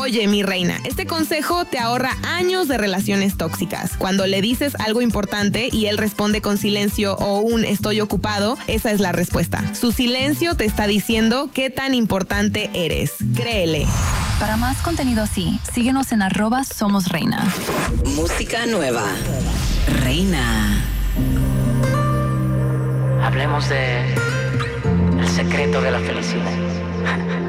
Oye, mi reina, este consejo te ahorra años de relaciones tóxicas. Cuando le dices algo importante y él responde con silencio o un estoy ocupado, esa es la respuesta. Su silencio te está diciendo qué tan importante eres. Créele. Para más contenido así, síguenos en @somosreina. Música nueva. Reina. Hablemos de el secreto de la felicidad.